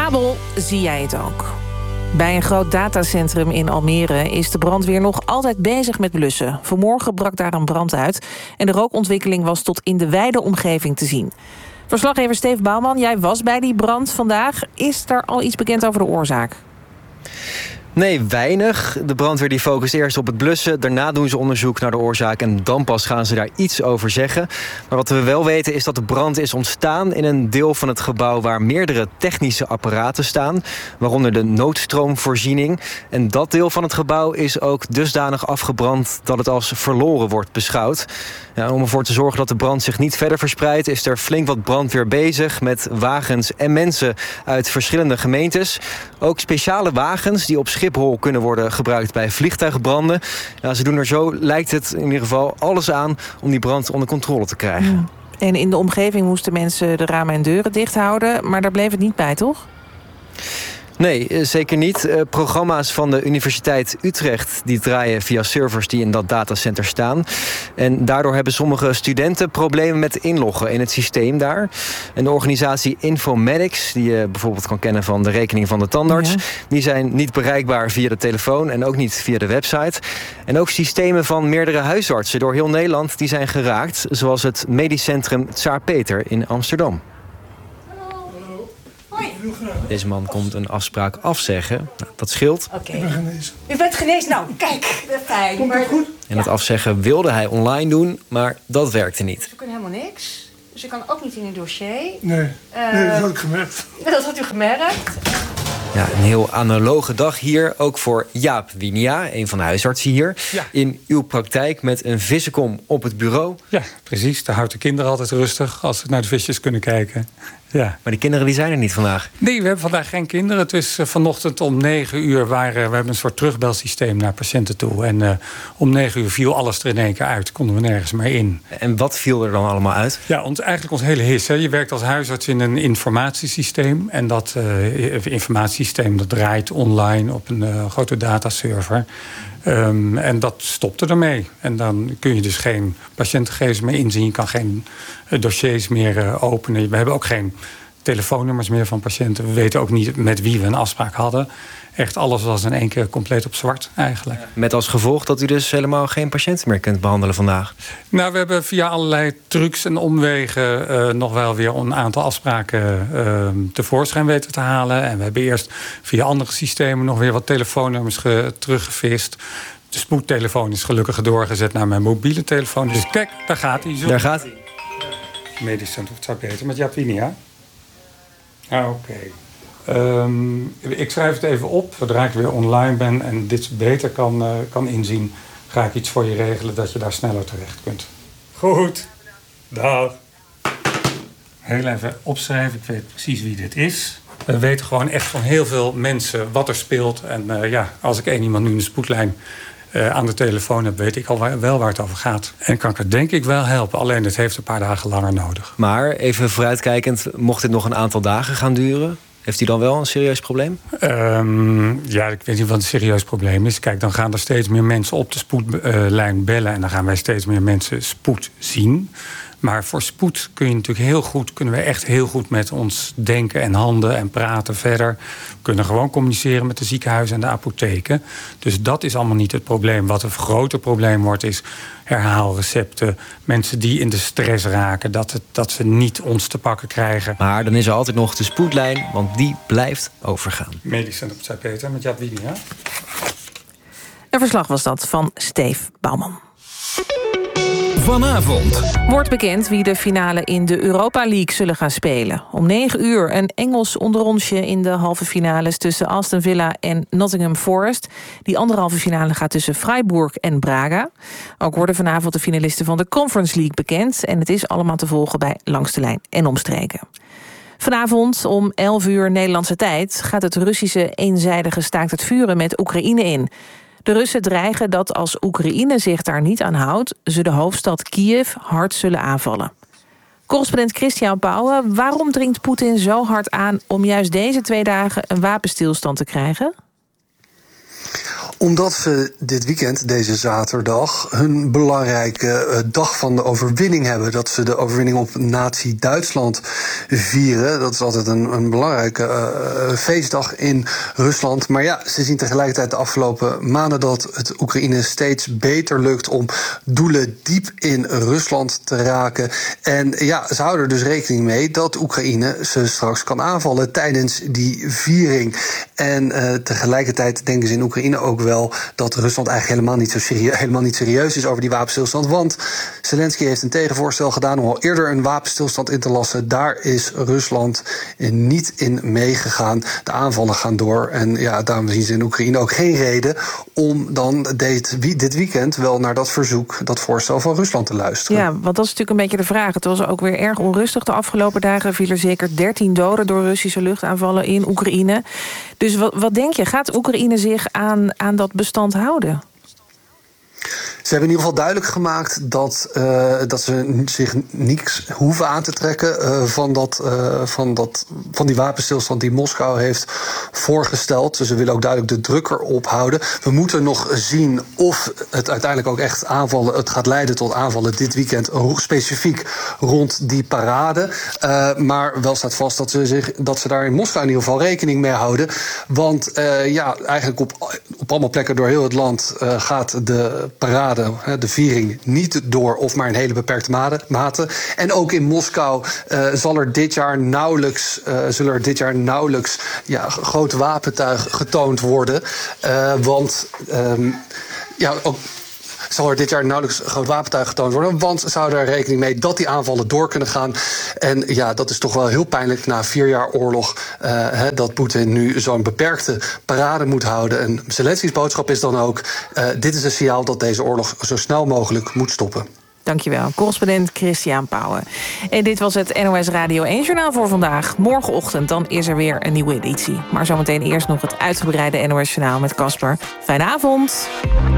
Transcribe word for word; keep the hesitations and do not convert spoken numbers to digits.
Abel, zie jij het ook? Bij een groot datacentrum in Almere is de brandweer nog altijd bezig met blussen. Vanmorgen brak daar een brand uit en de rookontwikkeling was tot in de wijde omgeving te zien. Verslaggever Steve Bouwman, jij was bij die brand vandaag. Is er al iets bekend over de oorzaak? Nee, weinig. De brandweer die focust eerst op het blussen. Daarna doen ze onderzoek naar de oorzaak en dan pas gaan ze daar iets over zeggen. Maar wat we wel weten is dat de brand is ontstaan in een deel van het gebouw waar meerdere technische apparaten staan, waaronder de noodstroomvoorziening. En dat deel van het gebouw is ook dusdanig afgebrand dat het als verloren wordt beschouwd. Ja, om ervoor te zorgen dat de brand zich niet verder verspreidt, is er flink wat brandweer bezig met wagens en mensen uit verschillende gemeentes. Ook speciale wagens die op Schiphol kunnen worden gebruikt bij vliegtuigbranden. Ja, ze doen er zo, lijkt het in ieder geval, alles aan om die brand onder controle te krijgen. Ja. En in de omgeving moesten mensen de ramen en deuren dicht houden, maar daar bleef het niet bij, toch? Nee, zeker niet. Uh, programma's van de Universiteit Utrecht die draaien via servers die in dat datacenter staan. En daardoor hebben sommige studenten problemen met inloggen in het systeem daar. En de organisatie Infomedics, die je bijvoorbeeld kan kennen van de rekening van de tandarts, ja. die zijn niet bereikbaar via de telefoon en ook niet via de website. En ook systemen van meerdere huisartsen door heel Nederland die zijn geraakt, zoals het medisch centrum Tsaar Peter in Amsterdam. Deze man komt een afspraak afzeggen. Nou, dat scheelt. Oké. Okay. Ik ben genezen. U bent genezen? Nou, kijk. Fijn. Komt het goed? En het afzeggen wilde hij online doen, maar dat werkte niet. Dus we kunnen helemaal niks. Dus ik kan ook niet in uw dossier. Nee, uh, nee dat had ik gemerkt. Dat had u gemerkt. Ja, een heel analoge dag hier, ook voor Jaap Winia, een van de huisartsen hier. Ja. In uw praktijk met een vissenkom op het bureau. Ja, precies. Daar houdt de kinderen altijd rustig als ze naar de visjes kunnen kijken. Ja. Maar die kinderen die zijn er niet vandaag? Nee, we hebben vandaag geen kinderen. Het is uh, vanochtend om negen uur. Waren, we hebben een soort terugbelsysteem naar patiënten toe. En uh, om negen uur viel alles er in één keer uit. Konden we nergens meer in. En wat viel er dan allemaal uit? Ja, ons, eigenlijk ons hele his. Hè. Je werkt als huisarts in een informatiesysteem. En dat uh, informatiesysteem dat draait online op een uh, grote dataserver. Um, en dat stopte ermee. En dan kun je dus geen patiëntengegevens meer inzien. Je kan geen uh, dossiers meer uh, openen. We hebben ook geen telefoonnummers meer van patiënten. We weten ook niet met wie we een afspraak hadden. Echt alles was in één keer compleet op zwart eigenlijk. Met als gevolg dat u dus helemaal geen patiënten meer kunt behandelen vandaag? Nou, we hebben via allerlei trucs en omwegen uh, nog wel weer een aantal afspraken uh, tevoorschijn weten te halen. En we hebben eerst via andere systemen nog weer wat telefoonnummers ge- teruggevist. De spoedtelefoon is gelukkig doorgezet naar mijn mobiele telefoon. Dus kijk, daar gaat hij. Zo. Daar gaat hij. Medisch Centrum Tsaar Peter met Jaap Winia. Ah, oké. Okay. Um, ik schrijf het even op. Zodra ik weer online ben en dit beter kan, uh, kan inzien, ga ik iets voor je regelen dat je daar sneller terecht kunt. Goed. Dag. Heel even opschrijven. Ik weet precies wie dit is. We weten gewoon echt van heel veel mensen wat er speelt. En uh, ja, als ik één iemand nu in de spoedlijn uh, aan de telefoon heb, weet ik al waar, wel waar het over gaat. En kan ik het denk ik wel helpen. Alleen het heeft een paar dagen langer nodig. Maar even vooruitkijkend, mocht dit nog een aantal dagen gaan duren, heeft u dan wel een serieus probleem? Um, ja, ik weet niet wat een serieus probleem is. Kijk, dan gaan er steeds meer mensen op de spoedlijn uh, bellen. En dan gaan wij steeds meer mensen spoed zien. Maar voor spoed kun je natuurlijk heel goed, kunnen we echt heel goed met ons denken en handelen en praten verder. We kunnen gewoon communiceren met de ziekenhuizen en de apotheken. Dus dat is allemaal niet het probleem. Wat een groter probleem wordt is herhaalrecepten. Mensen die in de stress raken, dat, het, dat ze niet ons te pakken krijgen. Maar dan is er altijd nog de spoedlijn, want die blijft overgaan. Medisch Centrum Tsaar Peter met Jaap Winia. Een verslag was dat van Steve Bouwman. Vanavond wordt bekend wie de finale in de Europa League zullen gaan spelen. Om negen uur een Engels onderrondje in de halve finales tussen Aston Villa en Nottingham Forest. Die andere halve finale gaat tussen Freiburg en Braga. Ook worden vanavond de finalisten van de Conference League bekend. En het is allemaal te volgen bij Langs de Lijn en Omstreken. Vanavond om elf uur Nederlandse tijd gaat het Russische eenzijdige staakt het vuren met Oekraïne in. De Russen dreigen dat als Oekraïne zich daar niet aan houdt, ze de hoofdstad Kiev hard zullen aanvallen. Correspondent Christian Pauwen, waarom dringt Poetin zo hard aan om juist deze twee dagen een wapenstilstand te krijgen? Omdat ze dit weekend, deze zaterdag, hun belangrijke uh, dag van de overwinning hebben. Dat ze de overwinning op Nazi-Duitsland vieren. Dat is altijd een, een belangrijke uh, feestdag in Rusland. Maar ja, ze zien tegelijkertijd de afgelopen maanden dat het Oekraïne steeds beter lukt om doelen diep in Rusland te raken. En ja, ze houden er dus rekening mee dat Oekraïne ze straks kan aanvallen tijdens die viering. En uh, tegelijkertijd denken ze in Oekraïne ook wel dat Rusland eigenlijk helemaal niet, zo serieus, helemaal niet serieus is over die wapenstilstand. Want Zelensky heeft een tegenvoorstel gedaan om al eerder een wapenstilstand in te lassen. Daar is Rusland niet in meegegaan. De aanvallen gaan door. En ja, daarom zien ze in Oekraïne ook geen reden om dan dit, dit weekend wel naar dat verzoek, dat voorstel van Rusland te luisteren. Ja, want dat is natuurlijk een beetje de vraag. Het was ook weer erg onrustig de afgelopen dagen. Vielen zeker dertien doden door Russische luchtaanvallen in Oekraïne. Dus wat, wat denk je? Gaat Oekraïne zich aan, aan dat bestand houden? Ze hebben in ieder geval duidelijk gemaakt dat, uh, dat ze zich niets hoeven aan te trekken uh, van, dat, uh, van, dat, van die wapenstilstand die Moskou heeft voorgesteld. Dus ze willen ook duidelijk de druk erop houden. We moeten nog zien of het uiteindelijk ook echt aanvallen, het gaat leiden tot aanvallen dit weekend, specifiek rond die parade. Uh, maar wel staat vast dat ze, zich, dat ze daar in Moskou in ieder geval rekening mee houden. Want uh, ja, eigenlijk op, op allemaal plekken door heel het land uh, gaat de parade, de viering, niet door of maar in hele beperkte mate. En ook in Moskou uh, zal er dit jaar nauwelijks, uh, zullen er dit jaar nauwelijks ja, groot wapentuig getoond worden. Uh, want um, ja, ook zal er dit jaar nauwelijks groot wapentuig getoond worden. Want ze houden er rekening mee dat die aanvallen door kunnen gaan. En ja, dat is toch wel heel pijnlijk na vier jaar oorlog. Uh, he, dat Poetin nu zo'n beperkte parade moet houden. En Zelensky's boodschap is dan ook, Uh, dit is een signaal dat deze oorlog zo snel mogelijk moet stoppen. Dankjewel, correspondent Christian Pauwen. En dit was het N O S Radio één Journaal voor vandaag. Morgenochtend dan is er weer een nieuwe editie. Maar zometeen eerst nog het uitgebreide N O S Journaal met Casper. Fijne avond.